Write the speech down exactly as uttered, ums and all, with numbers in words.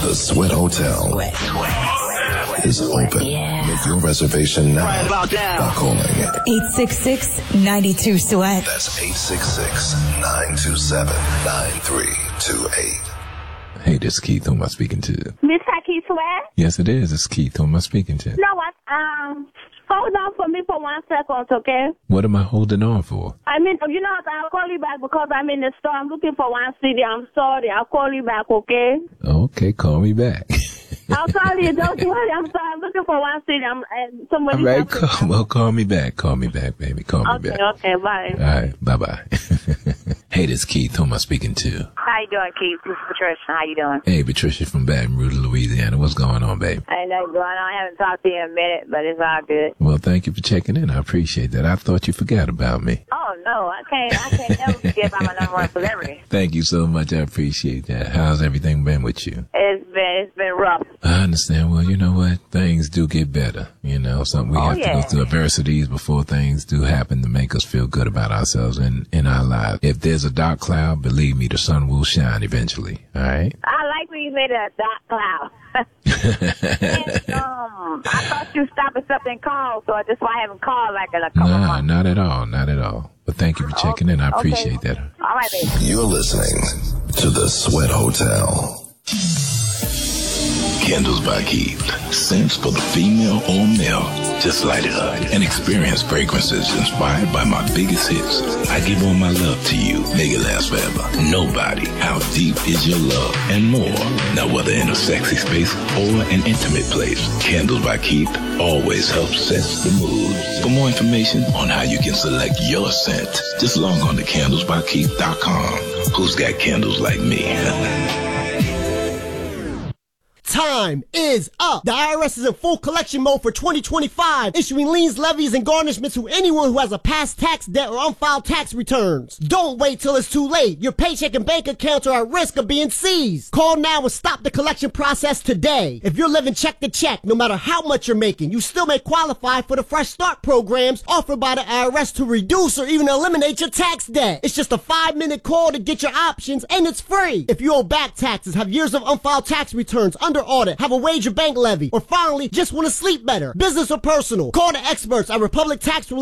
The Sweat Hotel Sweat. Sweat. is open. Yeah. Make your reservation now right about now. by calling eight six six, nine two, SWEAT. That's eight six six, nine two seven, nine three two eight. Hey, this is Keith. Who am I speaking to? Miss Keith Sweat? Yes, it is. It's Keith. Who am I speaking to? No, I, um, hold on for me for one second, okay? What am I holding on for? I mean, you know, I'll call you back because I'm in the store. I'm looking for one C D. I'm sorry. I'll call you back, okay? Okay, call me back. I'll call you. Don't worry. I'm sorry. I'm looking for one C D. I'm, uh, somebody All right, call, well, call me back. Call me back, baby. Call me okay, back. Okay, bye. All right, bye-bye. Hey, this is Keith. Who am I speaking to? How you doing, Keith? This is Patricia. How you doing? Hey, Patricia from Baton Rouge, Louisiana. What's going on, babe? Ain't nothing going on. I haven't talked to you in a minute, but it's all good. Well, thank you for checking in. I appreciate that. I thought you forgot about me. Oh, no. I can't, I can't never forget about my number one celebrity. Thank you so much. I appreciate that. How's everything been with you? It's been, it's been rough. I understand. Well, you know what? Things do get better. You know, something we Oh, have yeah. to go through adversities before things do happen to make us feel good about ourselves and in our lives. If there's a dark cloud, believe me, the sun will shine eventually. All right? I like when you made a dark cloud. and, um, I thought you stopped at something called, so that's why I haven't called like in a couple Nah, months. not at all. Not at all. But thank you for checking in. I Okay. appreciate that. All right, baby. You're listening to The Sweat Hotel. Candles by Keith. Scents for the female or male. Just light it up and experience fragrances inspired by my biggest hits. I give all my love to you. Make it last forever. Nobody. How deep is your love? And more. Now, whether in a sexy space or an intimate place, Candles by Keith always helps set the mood. For more information on how you can select your scent, just log on to candles by keith dot com. Who's got candles like me? Time is up. The I R S is in full collection mode for twenty twenty-five, issuing liens, levies, and garnishments to anyone who has a past tax debt or unfiled tax returns. Don't wait till it's too late. Your paycheck and bank accounts are at risk of being seized. Call now and stop the collection process today. If you're living check to check, no matter how much you're making, you still may qualify for the Fresh Start programs offered by the I R S to reduce or even eliminate your tax debt. It's just a five-minute call to get your options, and it's free. If you owe back taxes, have years of unfiled tax returns, under audit, have a wage or bank levy, or finally just want to sleep better, business or personal, call the experts at Republic Tax Relief